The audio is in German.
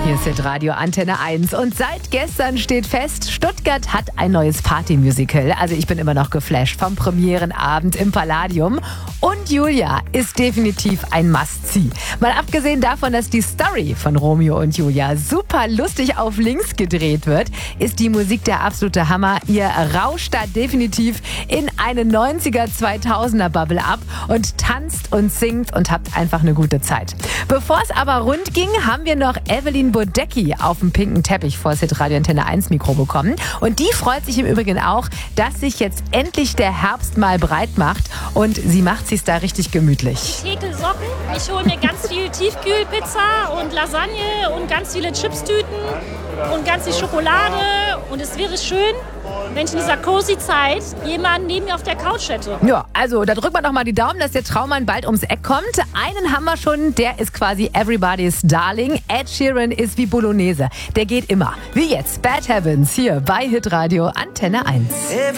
Hier ist Hitradio Antenne 1 und seit gestern steht fest, Stuttgart hat ein neues Partymusical. Also ich bin immer noch geflasht vom Premierenabend im Palladium. Und Julia ist definitiv ein Must-See. Mal abgesehen davon, dass die Story von Romeo und Julia super lustig auf links gedreht wird, ist die Musik der absolute Hammer. Ihr rauscht da definitiv in eine 90er-2000er-Bubble ab und tanzt und singt und habt einfach eine gute Zeit. Bevor es aber rund ging, haben wir noch Evelyn Bodecki auf dem pinken Teppich vor das Hitradio Antenne 1 Mikro bekommen. Und die freut sich im Übrigen auch, dass sich jetzt endlich der Herbst mal breit macht. Und sie macht sich's da richtig gemütlich. Ich häkel Socken, ich hole mir ganz viel Tiefkühlpizza und Lasagne und ganz viele Chipstüten und ganz viel Schokolade. Und es wäre schön, wenn ich in dieser cozy Zeit jemanden neben mir auf der Couch hätte. Ja, also da drückt man doch mal die Daumen, dass der Traummann bald ums Eck kommt. Einen haben wir schon, der ist quasi everybody's darling. Ed Sheeran ist wie Bolognese. Der geht immer. Wie jetzt Bad Heavens hier bei Hitradio Antenne 1.